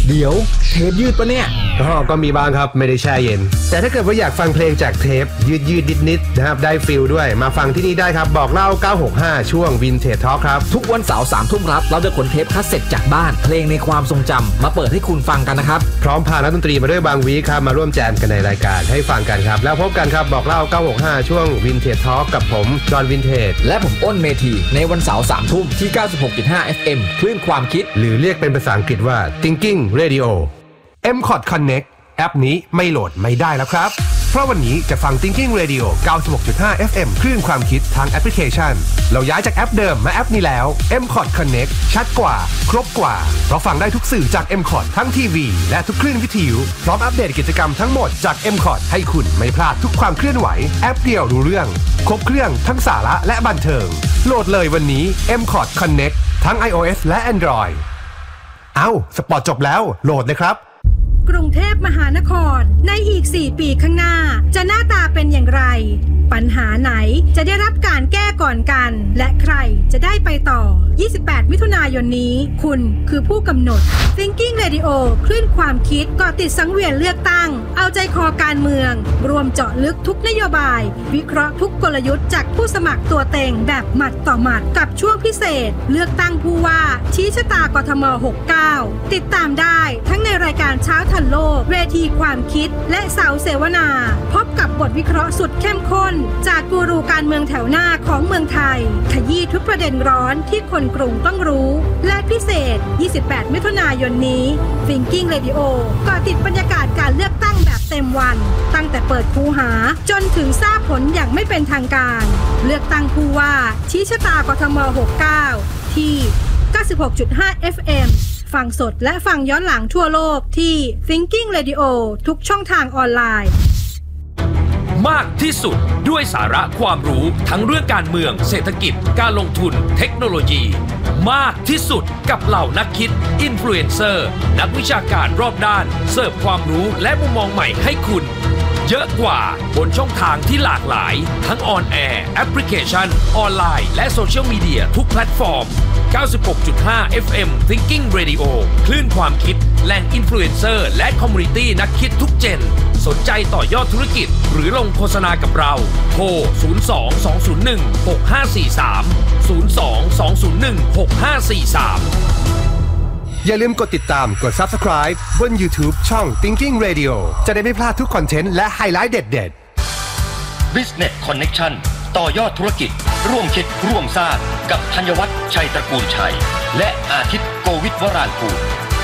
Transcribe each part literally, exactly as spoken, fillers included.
เดี๋ยวเทปยืดปะเนี่ยก็ก็มีบ้างครับไม่ได้แช่เย็นแต่ถ้าเกิดว่าอยากฟังเพลงจากเทปยืดยืดนิดๆนะครับได้ฟิลด้วยมาฟังที่นี่ได้ครับบอกเล่าเก้าหกห้าช่วง Vintage Talk ครับทุกวันเสาร์สามทุ่มครับเราจะขนเทปคัสเซ็ตจากบ้านเพลงในความทรงจำมาเปิดให้คุณฟังกันนะครับพร้อมพานักดนตรีมาด้วยบางวีครับมาร่วมแจมกันในรายการให้ฟังกันครับแล้วพบกันครับบอกเล่าเก้าหกห้าช่วง Vintage Talk กับผมจอห์นวินเทจและผมอ้นเมธีในวันเสาร์สามทุ่มที่ เก้าสิบหกจุดห้า เอฟ เอ็ม คลื่นความคิดหรือเรียกเป็นภาษาอังกฤษว่า Thinking Radio เอ็ม คอร์ด Connect แอปนี้ไม่โหลดไม่ได้แล้วครับเพราะวันนี้จะฟัง Thinking Radio เก้าสิบหกจุดห้า เอฟ เอ็ม คลื่นความคิดทางแอปพลิเคชันเราย้ายจากแอปเดิมมาแอปนี้แล้ว เอ็ม คอร์ด Connect ชัดกว่าครบกว่าเพราะฟังได้ทุกสื่อจาก เอ็ม คอร์ด ทั้งทีวีและทุกคลื่นวิทยุพร้อมอัปเดตกิจกรรมทั้งหมดจาก เอ็ม คอร์ด ให้คุณไม่พลาดทุกความเคลื่อนไหวแอปเดียวรู้เรื่องครบเครื่องทั้งสาระและบันเทิงโหลดเลยวันนี้ เอ็ม คอร์ด Connect ทั้ง iOS และ Android เอ้าสปอร์ตจบแล้วโหลดเลยครับกรุงเทพมหานครในอีกสี่ปีข้างหน้าจะหน้าตาเป็นอย่างไรปัญหาไหนจะได้รับการแก้ก่อนกันและใครจะได้ไปต่อยี่สิบแปดมิถุนายนนี้คุณคือผู้กำหนด Thinking Radio คลื่นความคิดก่อติดสังเวียนเลือกตั้งเอาใจคอการเมืองรวมเจาะลึกทุกนโยบายวิเคราะห์ทุกกลยุทธ์จากผู้สมัครตัวเต็งแบบหมัดต่อหมัดกับช่วงพิเศษเลือกตั้งผู้ว่าชี้ชะตากทมหกสิบเก้าติดตามได้ทั้งในรายการเช้าทันโลกเวทีความคิดและเสาเสวนาพบกับบทวิเคราะห์สุดเข้มข้นจากกูรูการเมืองแถวหน้าของเมืองไทยขยี้ทุกประเด็นร้อนที่คนกรุงต้องรู้และพิเศษยี่สิบแปดมิถุนายนนี้ Thinking Radio เกาะติดบรรยากาศการเลือกตั้งแบบเต็มวันตั้งแต่เปิดคูหาจนถึงทราบผลอย่างไม่เป็นทางการเลือกตั้งผู้ว่าชี้ชะตากทมหกสิบเก้าที่ เก้าสิบหกจุดห้า เอฟ เอ็ม ฟังสดและฟังย้อนหลังทั่วโลกที่ Thinking Radio ทุกช่องทางออนไลน์มากที่สุดด้วยสาระความรู้ทั้งเรื่องการเมืองเศรษฐกิจการลงทุนเทคโนโลยีมากที่สุดกับเหล่านักคิดอินฟลูเอนเซอร์นักวิชาการรอบด้านเสิร์ฟความรู้และมุมมองใหม่ให้คุณเยอะกว่าบนช่องทางที่หลากหลายทั้งออนแอร์แอปพลิเคชันออนไลน์และโซเชียลมีเดียทุกแพลตฟอร์ม เก้าสิบหกจุดห้า เอฟ เอ็ม Thinking Radio คลื่นความคิดแหล่งอินฟลูเอนเซอร์และคอมมูนิตี้นักคิดทุกเจนสนใจต่อยอดธุรกิจหรือลงโฆษณากับเราโทรศูนย์ สอง สอง ศูนย์ หนึ่ง หก ห้า สี่ สาม ศูนย์ สอง สอง ศูนย์ หนึ่ง หก ห้า สี่ สามอย่าลืมกดติดตามกด Subscribe บน YouTube ช่อง Thinking Radio จะได้ไม่พลาดทุกคอนเทนต์และไฮไลท์เด็ดๆ Business Connection ต่อยอดธุรกิจร่วมคิดร่วมสร้างกับธัญวัฒน์ชัยตระกูลชัยและอาทิตย์โกวิทวรางกูล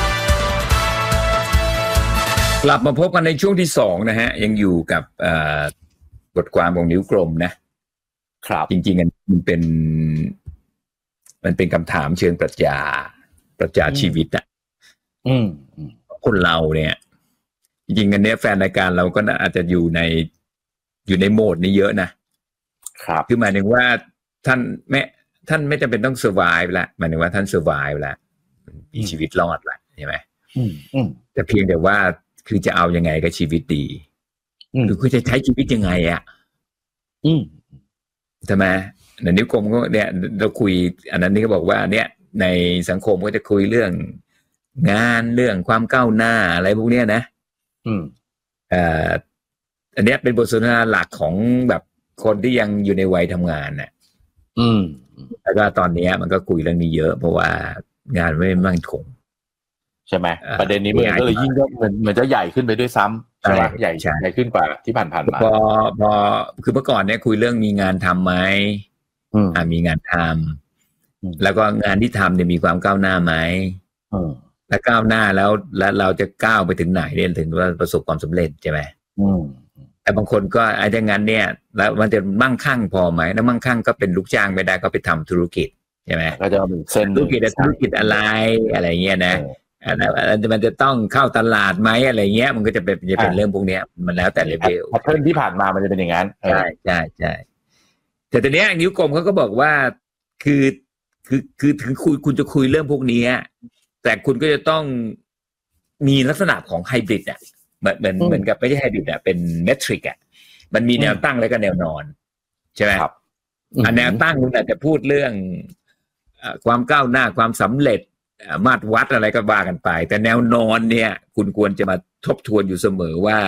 กลับมาพบกันในช่วงที่สองนะฮะยังอยู่กับบทความของนิ้วกลมนะครับจริงๆมันเป็นมันเป็นคำถามเชิงปรัชญาปรัชญาชีวิตอ่ะอืมคนเราเนี่ยจริงๆกันเนี้ยแฟนรายการเราก็อาจจะอยู่ในอยู่ในโหมดนี้เยอะนะครับคือหมายถึงว่าท่านไม่ท่านไม่จำเป็นต้องเซอร์ไวฟ์ละหมายถึงว่าท่านเซอร์ไวฟ์ละมีชีวิตรอดละใช่ไหมแต่เพียงแต่ว่าคือจะเอายังไงกับชีวิตดีคือคุณจะใช้ชีวิตยังไงอ่ะใช่ไหมในนิ้วกลมก็เนี่ยเราคุยอันนั้นนี่ก็บอกว่าเนี่ยในสังคมก็จะคุยเรื่องงานเรื่องความก้าวหน้าอะไรพวกเนี้ยนะอืมเอ่ออันเนี้ยเป็นบทสนทนาหลักของแบบคนที่ยังอยู่ในวัยทำงานน่ะอืมแล้วก็ตอนนี้มันก็คุยเรื่องนี้เยอะเพราะว่างานไม่มั่นคงใช่ไหมประเด็นนี้มันก็เลยยิ่งก็เหมือนเหมือนจะใหญ่ขึ้นไปด้วยซ้ำใช่ไหมใหญ่ใหญ่ขึ้นกว่าที่ผ่านๆมาพอพอคือเมื่อก่อนเนี่ยคุยเรื่องมีงานทำไหมอ่ามีงานทำแล้วก็งานที่ทำเนี่ยมีความก้าวหน้าไหมและก้าวหน้าแล้วแล้วเราจะก้าวไปถึงไหนเนี่ยถึงว่าประสบความสำเร็จใช่ไหมแต่บางคนก็ไอ้ดังนั้นเนี่ยแล้วมันจะมั่งคั่งพอไหมแล้วมั่งคั่งก็เป็นลูกจ้างไม่ได้ก็ไปทำธุรกิจใช่ไหมก็จะมีเส้นธุรกิจธุรกิจอะไรอะไรเงี้ยนะมันจะต้องเข้าตลาดไหมอะไรเงี้ยมันก็จะเป็นจะเป็นเรื่องพวกเนี้ยมันแล้วแต่เลเวลแพทเทิร์นที่ผ่านมามันจะเป็นอย่างนั้นใช่ใช่ใช่แต่ตอนนี้นิ้วกลมเขาก็บอกว่าคือคือคือถึงคุยคุณจะคุยเรื่องพวกนี้แต่คุณก็จะต้องมีลักษณะของไฮบริดอ่ะเหมือนเหมือนเหมือนกับไม่ใช่ไฮบริดอ่ะเป็นเมทริกอ่ะมันมีแนวตั้งแล้วก็แนวนอนใช่ไหมครับอันแนวตั้งคุณอาจจะพูดเรื่องความก้าวหน้าความสำเร็จมาตรวัดอะไรก็ว่ากันไปแต่แนวนอนเนี่ยคุณควรจะมาทบทวนอยู่เสมอว่า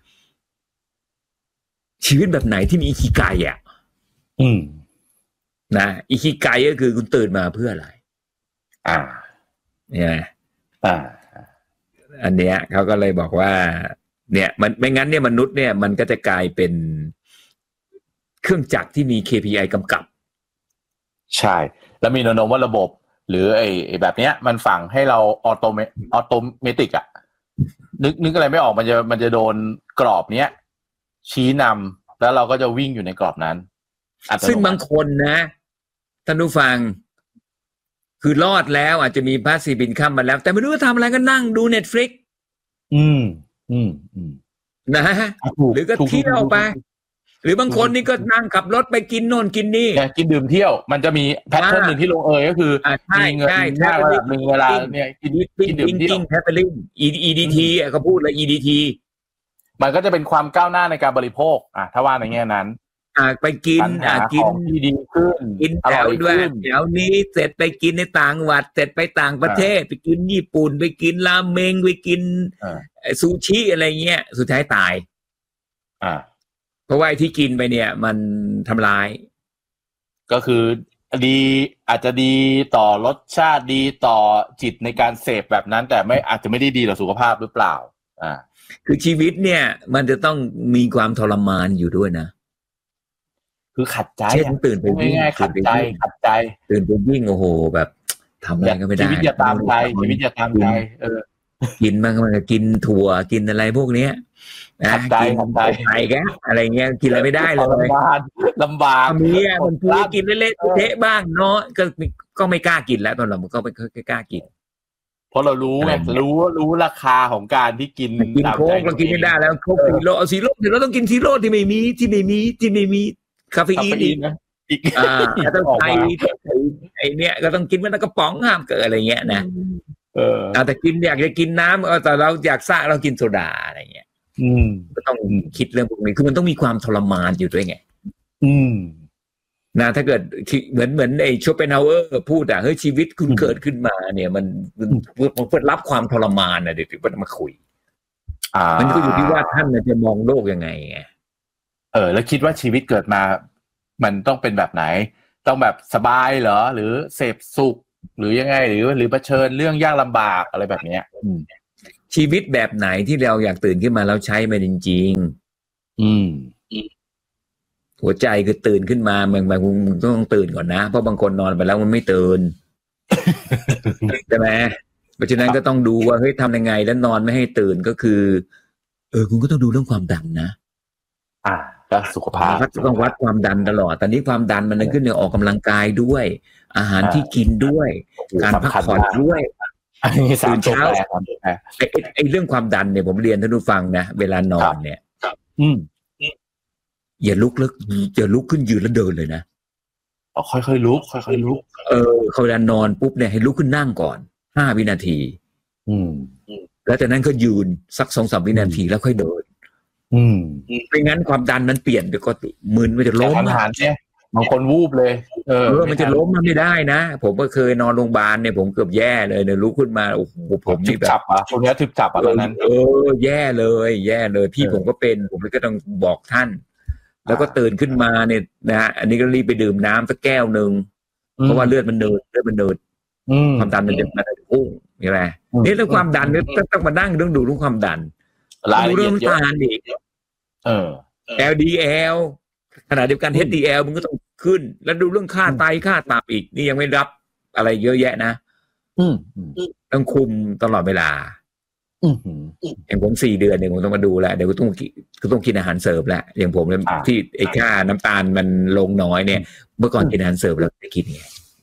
ชีวิตแบบไหนที่มีอิคิไกอ่ะอืมนะอิคิไกก็คือคุณตื่นมาเพื่ออะไรอ่าเนี่ยอ่าอันเนี้ยเขาก็เลยบอกว่าเนี่ยมันไม่งั้นเนี่ยมนุษย์เนี่ยมันก็จะกลายเป็นเครื่องจักรที่มี เค พี ไอ กำกับใช่แล้วมีแนวโน้มว่าระบบหรือไอ้ไอ้แบบเนี้ยมันฝังให้เราออโตเมออโตเมติกอ่ะนึกนึกอะไรไม่ออกมันจะมันจะโดนกรอบเนี้ยชี้นำแล้วเราก็จะวิ่งอยู่ในกรอบนั้นซึ่งบางคนนะท่านผู้ฟังคือรอดแล้วอาจจะมีพาสซีฟอินคัมมาแล้วแต่ไม่รู้ว่าทำอะไรก็นั่งดู Netflix อืมอืมอืมนะหรือก็เที่ยวไปหรือบางคนนี่ก็นั่งขับรถไปกินโน่นกินนี่กินดื่มเที่ยวมันจะมีแพทเทิร์นหนึ่งที่ลงเอยก็คือมีเงินหน้าระดับหนึ่งเวลาเนี่ยกินกินดื่มเที่ยวแฮปปิ้ง อี ดี ที เขาพูดเลย อี ดี ทีมันก็จะเป็นความก้าวหน้าในการบริโภคอ่ะถ้าว่าในแง่นั้นอ่าไปกินอ่ากินที่ดีขึ้นกินแถวด้วยแถวนี้เสร็จไปกินในต่างจังหวัดเสร็จไปต่างประเทศไปกินญี่ปุ่นไปกินราเมงไปกินซูชิอะไรเงี้ยสุดท้ายตายอ่าเพราะว่าที่กินไปเนี่ยมันทำลายก็คือดีอาจจะดีต่อรสชาติดีต่อจิตในการเสพแบบนั้นแต่ไม่อาจจะไม่ได้ดีต่อสุขภาพหรือเปล่าอ่าคือชีวิตเนี่ยมันจะต้องมีความทรมานอยู่ด้วยนะคือขัดใจเช่นตื่นไปวิ่งขัดใจขัดใจตื่นไปวิ่งโอ้โหแบบทำอะไรก็ไม่ได้ชีวิตจะตามใจชีวิตจะตามใจเออกินมันก็กินถั่วกินอะไรพวกเนี้ยนะกินไก่แกอะไรเงี้ยกินอะไรไม่ได้เลยลำบากลำบากมีอ่ะมันกินเละๆเทะบ้างเนาะก็ก็ไม่กล้ากินแล้วตอนหลังมันก็ไม่กล้ากินเพราะเรารู้ไงรู้รู้ราคาของการที่กินกินโค้กเรากินไม่ได้แล้วโค้กซีโร่เอาซีโร่เดี๋ยวเราต้องกินซีโร่ที่ไม่มีที่ไม่มีที่ไม่มีคาเฟอีนอีกอีกอ่าต้องใส่ไอ้เนี้ยก็ต้องกินมันกระป๋องห้ามเกิดอะไรเงี้ยนะเออแต่กินอยากจะกินน้ำแต่เราอยากซ่าเรากินโซดาอะไรเงี้ยอืมก็ต้องคิดเรื่องพวกนี้คือมันต้องมีความทรมานอยู่ด้วยไงอืมนะถ้าเกิดเหมือนเหมือนไอ้โชเปนฮาวเวอร์พูดอ่ะเฮ้ยชีวิตคุณเกิดขึ้นมาเนี่ยมันมันเพื่อรับความทรมานนะเดี๋ยวถึงจะมาคุยอ่ามันก็อยู่ที่ว่าท่านจะมองโลกยังไงไงเออแล้วคิดว่าชีวิตเกิดมามันต้องเป็นแบบไหนต้องแบบสบายเหรอหรือเสพสุขหรือยังไงหรือหรือเผชิญเรื่องยากลำบากอะไรแบบเนี้ยชีวิตแบบไหนที่เราอยากตื่นขึ้นมาแล้วใช้มันจริงๆอืมหัวใจคือตื่นขึ้นมาบางบางมึงต้องตื่นก่อนนะเพราะบางคนนอนไปแล้วมันไม่ตื่นใช่ไหมเพราะฉะนั้นก็ต้องดูว่าเฮ้ยทำยังไงแล้วนอนไม่ให้ตื่นก็คือเออคุณก็ต้องดูเรื่องความดันนะอ่าก็สุขภาพต้องวัดความดันตลอดตอนนี้ความดันมันขึ้นในออกกำลังกายด้วยอาหารที่กินด้วยการพักผ่อนด้วยตื่นเช้าไอ้ไอ้เรื่องความดันเนี่ยผมเรียนท่านผู้ฟังนะเวลานอนเนี่ยอืมอย่าลุกแล้วอย่าลุกขึ้นยืนแล้วเดินเลยนะอ๋อค่อยๆลุกค่อยๆลุกเออเขาเวลานอนปุ๊บเนี่ยให้ลุกขึ้นนั่งก่อนห้าวินาทีอืมแล้วจากนั้นก็ยืนสักสองสามวินาทีแล้วค่อยเดินอืมไม่งั้นความดันมันเปลี่ยนเดี๋ยวก็มึนมันจะล้มอาหารเนี่ยบางคนวูบเลยเออมันจะล้มมันไม่ได้นะผมก็เคยนอนโรงพยาบาลเนี่ยผมเกือบแย่เลยเนี่ยลุกขึ้นมาโอ้โหผมนี่แบบจับอ่ะตรงนี้ทึบจับอ่ะตอนนั้นเออแย่เลยแย่เลยพี่ผมก็เป็นผมก็ต้องบอกท่านแล้วก็ตื่นขึ้นมาเนี่ยนะอันนี้ก็รีบไปดื่มน้ำสักแก้วนึงเพราะว่าเลือดมันเดินเลือดมันเดินความดันมันจะมันจะพุ่งใช่ไหมนี่เรื่องความดันเนี่ยต้องมานั่งต้องดูเรื่องความดันดูเรื่องน้ำตาลอีกเออแอล ดี แอล ขณะเดียวกัน เอช ดี แอล มันก็ต้องขึ้นแล้วดูเรื่องค่าไตค่าตับอีกนี่ยังไม่รับอะไรเยอะแยะนะต้องคุมตลอดเวลาอย่างผมสี่เดือนเนี่ยผมต้องมาดูแลเดี๋ยวก็ต้องก็ต้องกินอาหารเสริมแหละอย่างผมเนี่ยที่ไอ้ค่าน้ำตาลมันลงน้อยเนี่ยเมื่อก่อนกินอาหารเสริมแล้วจะกินไง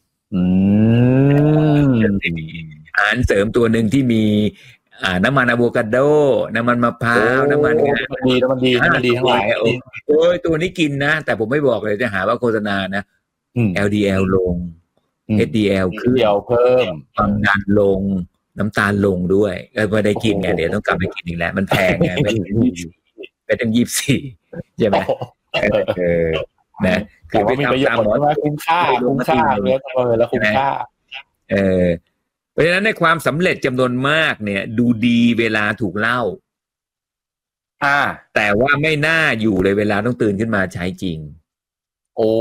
อาหารเสริมตัวหนึ่งที่มีอ่าน้ำมันอะโวคาโดน้ำมันมะพร้าวน้ำมันงาดีน้ำมันดีน้ำมันดีทั้งหลายโอ้ยตัวนี้กินนะแต่ผมไม่บอกเลยจะหาว่าโฆษณานะ แอล ดี แอล ลง เอช ดี แอล ขึ้นเพิ่มความดันลงน้ำตาลลงด้วยก็ไม่ได้กินไงเดี๋ยวต้องกลับไปกินอีกแล้วมันแพงไงไปไปตั้งยี่สิบสี่ใช่ไหมเออนะคือไปทำตามหมอคุ้มค่าคุ้มค่าเนี่ยเออแล้วคุ้มค่าเออเพราะฉะนั้นในความสำเร็จจำนวนมากเนี่ยดูดีเวลาถูกเล่าอ่าแต่ว่าไม่น่าอยู่เลยเวลาต้องตื่นขึ้นมาใช้จริงโอ้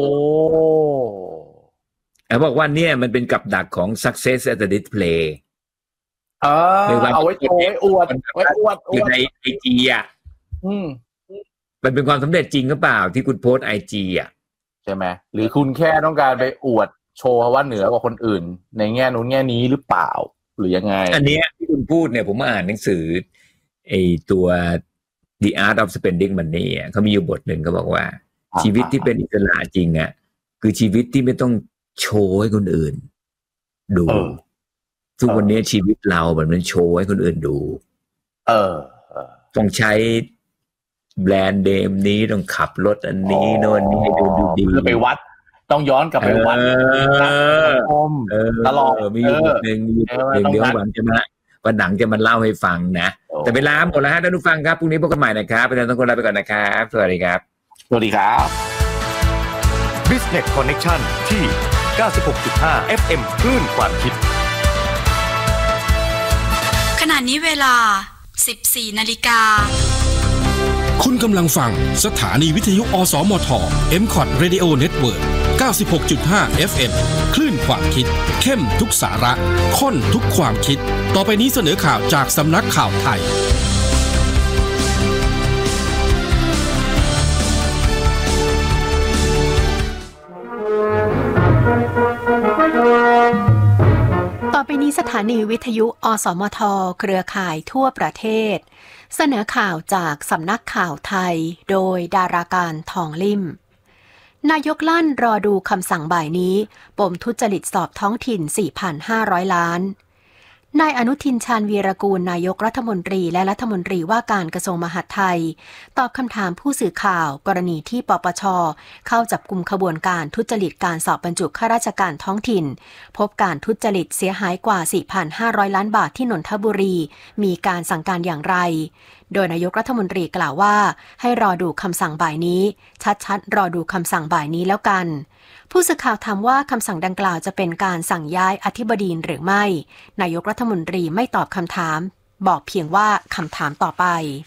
เขาบอกว่าเนี่ยมันเป็นกับดักของ success at the display เออเอาไว้โชว์ไว้อวดไว้อวดอยู่ใน ไอ จี อ่ะอืมมันเป็นความสำเร็จจริงหรือเปล่าที่คุณโพสต์ ไอ จี อ่ะใช่ไหมหรือคุณแค่ต้องการไปอวดโชว์ว่าเหนือกว่าคนอื่นในแง่นู้นแง่นี้หรือเปล่าหรือยังไงอันนี้ที่คุณพูดเนี่ยผมอ่านหนังสือไอ้ตัว The Art of Spending Money อ่ะเขามีอยู่บทหนึ่งเขาบอกว่าชีวิตที่เป็นอิสระจริงอ่ะคือชีวิตที่ไม่ต้องโชว์ให้คนอื่นดูทุกวันนี้ชีวิตเราเหมือนมันโชว์ให้คนอื่นดูเออต้องใช้แบรนด์เดมนี้ต้องขับรถอันนี้โน่นนี่ดูดูดีเพื่อไปวัดต้องย้อนกลับไปวัดตลอดมีอยู่หนึ่งมีหนึ่งเดี๋ยววันจะมาวันหนังจะมาเล่าให้ฟังนะแต่เวลาหมดแล้วฮะท่านผู้ฟังครับพรุ่งนี้พบกันใหม่นะครับเป็นต้องคนลาไปก่อนนะครับสวัสดีครับสวัสดีครับ Business Connection ที่ เก้าสิบหกจุดห้า เอฟ เอ็ม คลื่นความคิดขณะนี้เวลา สิบสี่นาฬิกาคุณกำลังฟังสถานีวิทยุอสมท เอ็ม คอท Radio Network เก้าสิบหกจุดห้า เอฟ เอ็ม คลื่นความคิดเข้มทุกสาระข้นทุกความคิดต่อไปนี้เสนอข่าวจากสำนักข่าวไทยต่อไปนี้สถานีวิทยุอสมทเครือข่ายทั่วประเทศเสนอข่าวจากสำนักข่าวไทยโดยดาราการทองลิ่มนายกลั่นรอดูคำสั่งบ่ายนี้ปมทุจริตสอบท้องถิ่น สี่พันห้าร้อย ล้านนายอนุทินชาญวีรกูลนายกรัฐมนตรีและรัฐมนตรีว่าการกระทรวงมหาดไทยตอบคำถามผู้สื่อข่าวกรณีที่ปปช.เข้าจับกุมขบวนการทุจริตการสอบบรรจุข้าราชการท้องถิ่นพบการทุจริตเสียหายกว่า สี่พันห้าร้อย ล้านบาทที่นนทบุรีมีการสั่งการอย่างไรโดยนายกรัฐมนตรีกล่าวว่าให้รอดูคำสั่งบ่ายนี้ชัดๆรอดูคำสั่งบ่ายนี้แล้วกันผู้สื่อข่าวถามว่าคำสั่งดังกล่าวจะเป็นการสั่งย้ายอธิบดีหรือไม่นายกรัฐมนตรีไม่ตอบคำถามบอกเพียงว่าคำถามต่อไป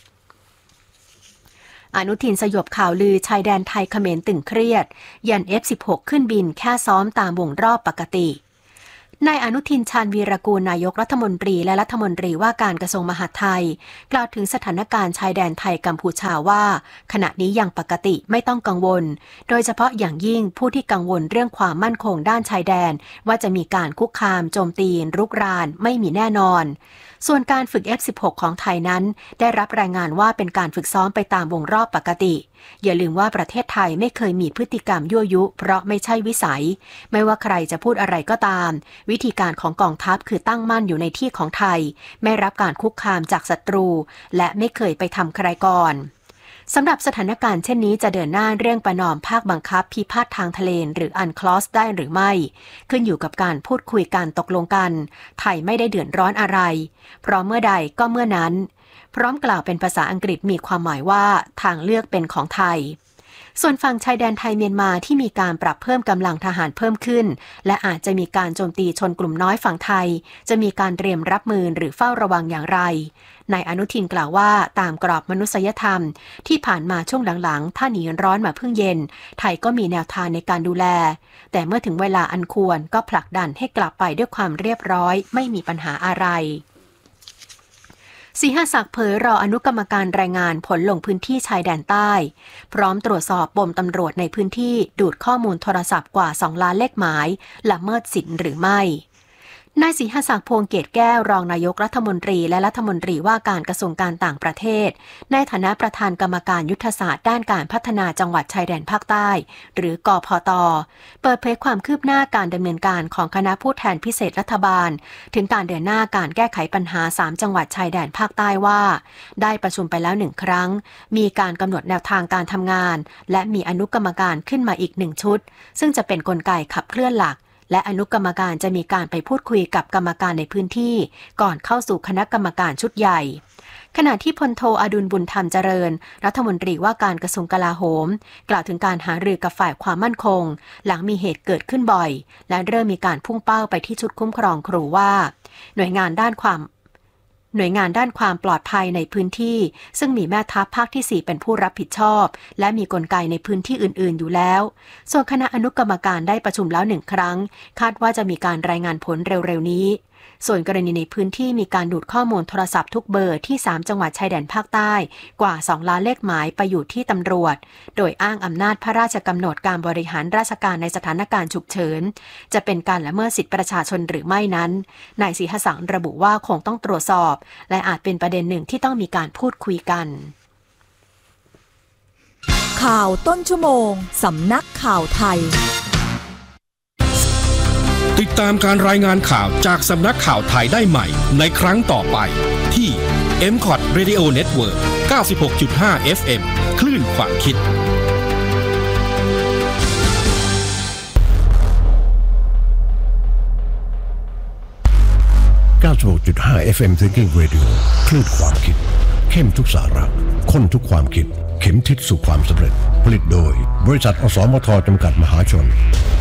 อนุทินสยบข่าวลือชายแดนไทยเขมรตึงเครียดยัน เอฟ สิบหก ขึ้นบินแค่ซ้อมตามวงรอบปกตินายอนุทินชาญวีรกูลนายกรัฐมนตรีและรัฐมนตรีว่าการกระทรวงมหาดไทยกล่าวถึงสถานการณ์ชายแดนไทยกัมพูชาว่าขณะนี้ยังปกติไม่ต้องกังวลโดยเฉพาะอย่างยิ่งผู้ที่กังวลเรื่องความมั่นคงด้านชายแดนว่าจะมีการคุกคามโจมตีรุกรานไม่มีแน่นอนส่วนการฝึก เอฟ สิบหก ของไทยนั้นได้รับรายงานว่าเป็นการฝึกซ้อมไปตามวงรอบปกติอย่าลืมว่าประเทศไทยไม่เคยมีพฤติกรรมยั่วยุเพราะไม่ใช่วิสัยไม่ว่าใครจะพูดอะไรก็ตามวิธีการของกองทัพคือตั้งมั่นอยู่ในที่ของไทยไม่รับการคุกคามจากศัตรูและไม่เคยไปทำใครก่อนสำหรับสถานการณ์เช่นนี้จะเดินหน้าเรื่องประนอมภาคบังคับพิพาททางทะเลหรืออันคลอสได้หรือไม่ขึ้นอยู่กับการพูดคุยกันตกลงกันไทยไม่ได้เดือดร้อนอะไรเพราะเมื่อใดก็เมื่อนั้นพร้อมกล่าวเป็นภาษาอังกฤษมีความหมายว่าทางเลือกเป็นของไทยส่วนฝั่งชายแดนไทยเมียนมาที่มีการปรับเพิ่มกำลังทหารเพิ่มขึ้นและอาจจะมีการโจมตีชนกลุ่มน้อยฝั่งไทยจะมีการเตรียมรับมือหรือเฝ้าระวังอย่างไรนายอนุทินกล่าวว่าตามกรอบมนุษยธรรมที่ผ่านมาช่วงหลังๆถ้าหนีร้อนมาพึ่งเย็นไทยก็มีแนวทางในการดูแลแต่เมื่อถึงเวลาอันควรก็ผลักดันให้กลับไปด้วยความเรียบร้อยไม่มีปัญหาอะไรสีหศักดิ์เผยรออนุกรรมการรายงานผลลงพื้นที่ชายแดนใต้พร้อมตรวจสอบปมตำรวจในพื้นที่ดูดข้อมูลโทรศัพท์กว่าสองล้านเลขหมายละเมิดสิทธิ์หรือไม่นายศรีหศักดิ์พวงเกตแก้วรองนายกรัฐมนตรีและรัฐมนตรีว่าการกระทรวงการต่างประเทศในฐานะประธานกรรมการยุทธศาสตร์ด้านการพัฒนาจังหวัดชายแดนภาคใต้หรือกพต.เปิดเผยความคืบหน้าการดำเนินการของคณะผู้แทนพิเศษรัฐบาลถึงการเดินหน้าการแก้ไขปัญหาสามจังหวัดชายแดนภาคใต้ว่าได้ประชุมไปแล้วหนึ่งครั้งมีการกำหนดแนวทางการทำงานและมีอนุกรรมการขึ้นมาอีกหนึ่งชุดซึ่งจะเป็นกลไกขับเคลื่อนหลักและอนุกรรมการจะมีการไปพูดคุยกับกรรมการในพื้นที่ก่อนเข้าสู่คณะกรรมการชุดใหญ่ขขณะที่พลโทอดุลบุญธรรมเจริญรัฐมนตรีว่าการกระทรวงกลาโหมกล่าวถึงการหารือกับฝ่ายความมั่นคงหลังมีเหตุเกิดขึ้นบ่อยและเริ่มมีการพุ่งเป้าไปที่ชุดคุ้มครองครูว่าหน่วยงานด้านความหน่วยงานด้านความปลอดภัยในพื้นที่ซึ่งมีแม่ทัพภาคที่สี่เป็นผู้รับผิดชอบและมีกลไกในพื้นที่อื่นๆอยู่แล้วส่วนคณะอนุกรรมการได้ประชุมแล้วหนึ่งครั้งคาดว่าจะมีการรายงานผลเร็วๆนี้ส่วนกรณีในพื้นที่มีการดูดข้อมูลโทรศัพท์ทุกเบอร์ที่สามจังหวัดชายแดนภาคใต้กว่าสองล้านเลขหมายไปอยู่ที่ตำรวจโดยอ้างอำนาจพระราชกำหนดการบริหารราชการในสถานการณ์ฉุกเฉินจะเป็นการละเมิดสิทธิประชาชนหรือไม่นั้นนายศรีหสังระบุว่าคงต้องตรวจสอบและอาจเป็นประเด็นหนึ่งที่ต้องมีการพูดคุยกันข่าวต้นชั่วโมงสำนักข่าวไทยติดตามการรายงานข่าวจากสำนักข่าวไทยได้ใหม่ในครั้งต่อไปที่ เอ็ม ซี โอ ที Radio Network เก้าสิบหกจุดห้า เอฟ เอ็ม คลื่นความคิดเก้าสิบหกจุดห้า เอฟ เอ็ม Thinking Radio คลื่นความคิดเข้มทุกสาระข้นทุกความคิดเข็มทิศสู่ความสำเร็จผลิตโดยบริษัทอสมทจำกัดมหาชน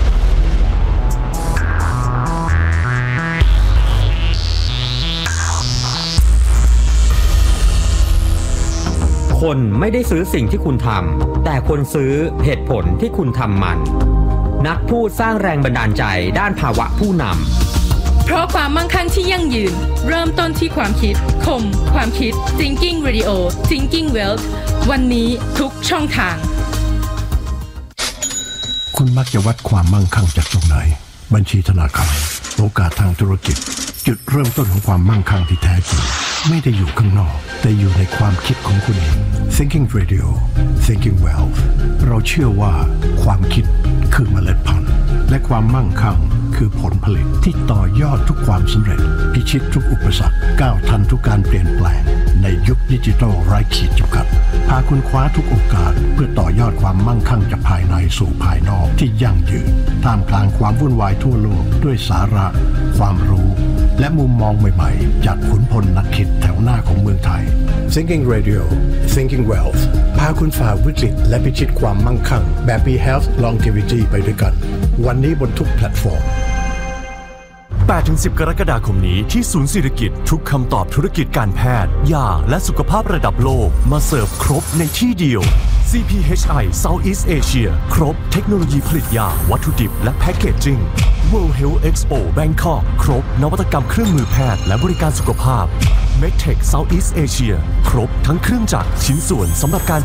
คนไม่ได้ซื้อสิ่งที่คุณทำแต่คนซื้อเหตุผลที่คุณทำมันนักพูดสร้างแรงบันดาลใจด้านภาวะผู้นำเพราะความมั่งคั่งที่ยั่งยืนเริ่มต้นที่ความคิดคมความคิด Thinking Radio Thinking Wealth วันนี้ทุกช่องทางคุณมักจะวัดความมั่งคั่งจากตรงไหนบัญชีธนาคารโอกาสทางธุรกิจจุดเริ่มต้นของความมั่งคั่งที่แท้จริงไม่ได้อยู่ข้างนอกแต่อยู่ในความคิดของคุณเอง Thinking Radio Thinking Wealth เราเชื่อว่าความคิดคือเมล็ดพันธุ์และความมั่งคั่งคือผลผลิตที่ต่อยอดทุกความสำเร็จพิชิตทุกอุปสรรคก้าวทันทุกการเปลี่ยนแปลงในยุคดิจิทัลไร้ขีดจำกัดพาคุณคว้าทุกโอกาสเพื่อต่อยอดความมั่งคั่งจากภายในสู่ภายนอกที่ยั่งยืนท่ามกลางความวุ่นวายทั่วโลกด้วยสาระความรู้และมุมมองใหม่ๆจากขุนพลนักคิดแถวหน้าของเมืองไทย Thinking Radio Thinking Wealth พาคุณฝ่าวิกฤตและพิชิตความมั่งคั่งแบบมี Health Longevity ไปด้วยกันวันนี้บนทุกแพลตฟอร์มแปดถึงสิบ กรกฎาคมนี้ที่ศูนย์เศรษฐกิจทุกคำตอบธุรกิจการแพทย์ยาและสุขภาพระดับโลกมาเสิร์ฟครบในที่เดียว ซี พี เอช ไอ Southeast Asia ครบเทคโนโลยีผลิตยาวัตถุดิบและแพคเกจจิ้ง World Health Expo Bangkok ครบนวัตกรรมเครื่องมือแพทย์และบริการสุขภาพ Medtech Southeast Asia ครบทั้งเครื่องจักรชิ้นส่วนสำหรับการ